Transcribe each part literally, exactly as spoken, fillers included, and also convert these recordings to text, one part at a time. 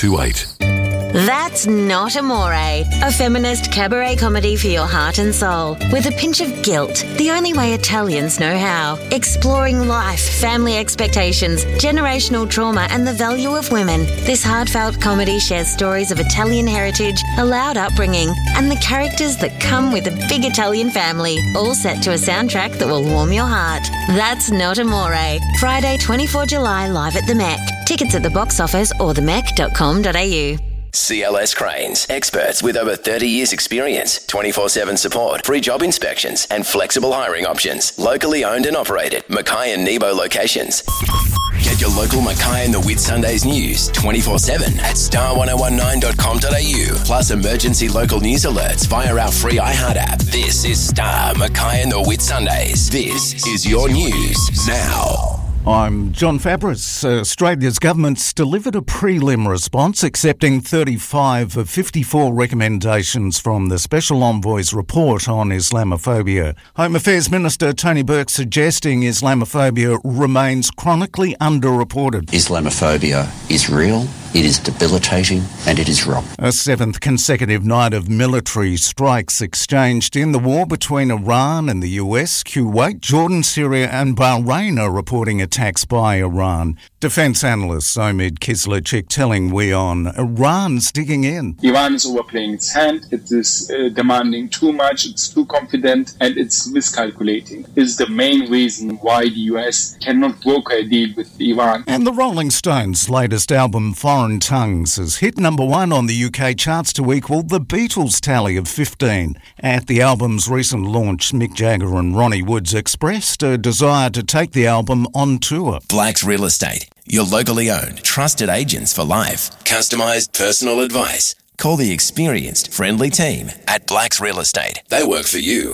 two eight. That's Not Amore, a feminist cabaret comedy for your heart and soul, with a pinch of guilt, the only way Italians know how. Exploring life, family expectations, generational trauma and the value of women, this heartfelt comedy shares stories of Italian heritage, a loud upbringing and the characters that come with a big Italian family, all set to a soundtrack that will warm your heart. That's Not Amore, Friday twenty-fourth of July live at the Mech. Tickets at the box office or the mech dot com dot a u. C L S Cranes, experts with over thirty years experience, twenty-four seven support, free job inspections and flexible hiring options. Locally owned and operated, Mackay and Nebo locations. Get your local Mackay and the Whitsundays news twenty-four seven at star ten nineteen dot com dot a u, plus emergency local news alerts via our free iHeart app. This is Star, Mackay and the Whitsundays. This is your news now. I'm John Fabris. Australia's government's delivered a prelim response accepting thirty-five of fifty-four recommendations from the Special Envoy's report on Islamophobia. Home Affairs Minister Tony Burke suggesting Islamophobia remains chronically underreported. Islamophobia is real, it is debilitating and it is wrong. A seventh consecutive night of military strikes exchanged in the war between Iran and the U S, Kuwait, Jordan, Syria and Bahrain are reporting attacks by Iran. Defence analyst Omid Kislechik telling WION Iran's digging in. Iran is overplaying its hand, it is uh, demanding too much, it's too confident and it's miscalculating. This is the main reason why the U S cannot broker a deal with Iran. And the Rolling Stones' latest album, Foreign Tongues, has hit number one on the U K charts to equal the Beatles' tally of fifteen. At the album's recent launch, Mick Jagger and Ronnie Woods expressed a desire to take the album on tour. Blacks Real Estate, your locally owned, trusted agents for life. Customised personal advice. Call the experienced, friendly team at Blacks Real Estate. They work for you.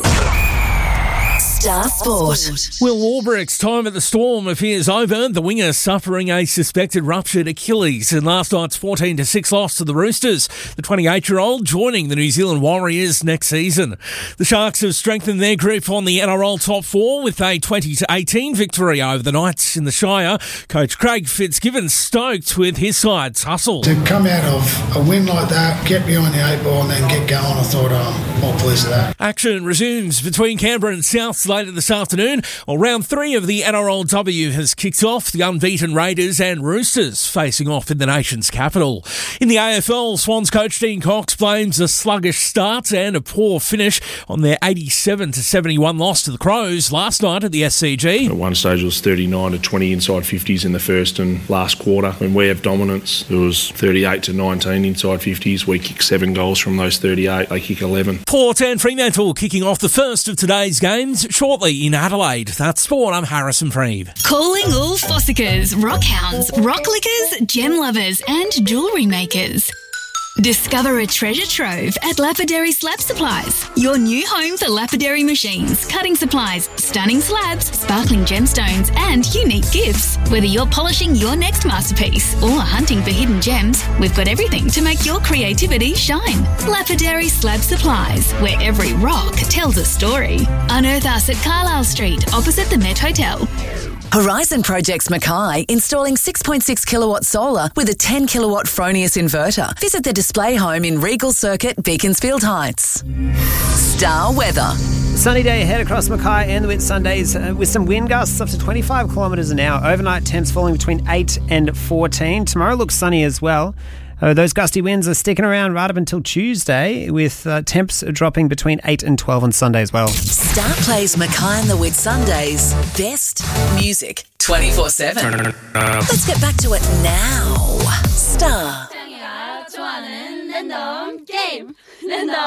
Star Sport. Will Warbrick's time at the Storm appears over. The winger suffering a suspected ruptured Achilles in last night's fourteen to six loss to the Roosters. The twenty-eight-year-old joining the New Zealand Warriors next season. The Sharks have strengthened their grip on the N R L top four with a twenty to eighteen victory over the Knights in the Shire. Coach Craig Fitzgibbon stoked with his side's hustle. To come out of a win like that, get behind the eight ball and then get going, I thought I'm more pleased with that. Action resumes between Canberra and Souths later this afternoon. Well, round three of the N R L W has kicked off. The unbeaten Raiders and Roosters facing off in the nation's capital. In the A F L, Swans coach Dean Cox blames a sluggish start and a poor finish on their eighty-seven to seventy-one loss to the Crows last night at the S C G. At one stage it was thirty-nine to twenty inside fifties in the first and last quarter. When we have dominance, it was thirty-eight to nineteen inside fifties. We kick seven goals from those thirty-eight. They kick eleven. Port and Fremantle kicking off the first of today's games shortly in Adelaide. That's Sport. I'm Harrison Freeve. Calling all Fossicers, rockhounds, rock lickers, gem lovers and jewellery makers. Discover a treasure trove at Lapidary Slab Supplies. Your new home for lapidary machines, cutting supplies, stunning slabs, sparkling gemstones and unique gifts. Whether you're polishing your next masterpiece or hunting for hidden gems, we've got everything to make your creativity shine. Lapidary Slab Supplies, where every rock tells a story. Unearth us at Carlisle Street, opposite the Met Hotel. Horizon Projects Mackay installing six point six kilowatt solar with a ten kilowatt Fronius inverter. Visit the display home in Regal Circuit, Beaconsfield Heights. Star weather. Sunny day ahead across Mackay and the Whitsundays uh, with some wind gusts up to twenty-five kilometres an hour. Overnight temps falling between eight and fourteen. Tomorrow looks sunny as well. Uh, those gusty winds are sticking around right up until Tuesday, with uh, temps dropping between eight and twelve on Sunday as well. Star plays Mackay and the Whitsundays. Best music twenty-four seven. Let's get back to it now. Star.